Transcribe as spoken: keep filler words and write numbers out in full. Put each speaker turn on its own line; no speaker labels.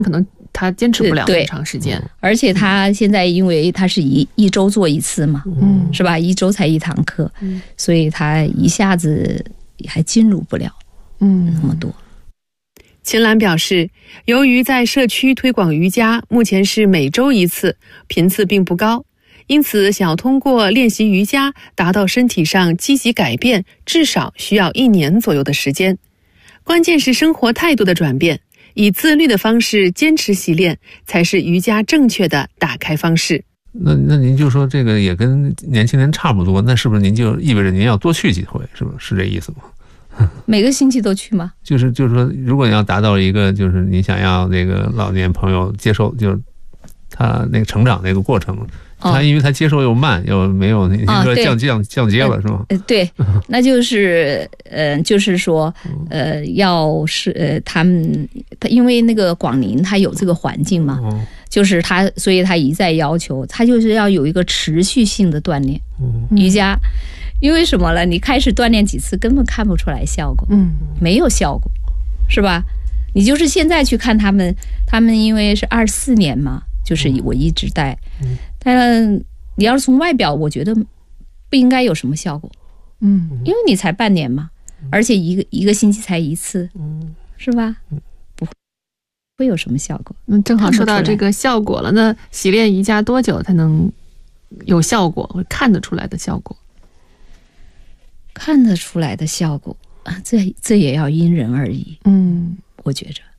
可能他坚持不了很长时间。
而且他现在因为他是一一周做一次嘛，嗯，是吧？一周才一堂课，嗯，所以他一下子还进入不了，嗯，那么多。
秦岚表示，由于在社区推广瑜伽，目前是每周一次，频次并不高，因此想要通过练习瑜伽达到身体上积极改变，至少需要一年左右的时间。关键是生活态度的转变，以自律的方式坚持习练，才是瑜伽正确的打开方式。
那那您就说这个也跟年轻人差不多，那是不是您就意味着您要多去几回，是不是是这意思吗？
每个星期都去吗？
就是就是说，如果你要达到一个，就是你想要那个老年朋友接受，就是他那个成长那个过程，哦、他因为他接受又慢，又没有你说降降降阶了，是吗？
呃，对，那就是呃，就是说呃，要是呃，他们他因为那个广宁他有这个环境嘛，哦、就是他，所以他一再要求，他就是要有一个持续性的锻炼，嗯、瑜伽。因为什么了？你开始锻炼几次，根本看不出来效果，嗯，没有效果，是吧？你就是现在去看他们，他们因为是二四年嘛，就是我一直带，嗯，但你要是从外表，我觉得不应该有什么效果，嗯，因为你才半年嘛，而且一个一个星期才一次，嗯，是吧？不会会有什么效果？
嗯，正好说到这个效果了，那习练瑜伽多久才能有效果？会看得出来的效果？
看得出来的效果啊，这这也要因人而异。嗯，我觉着。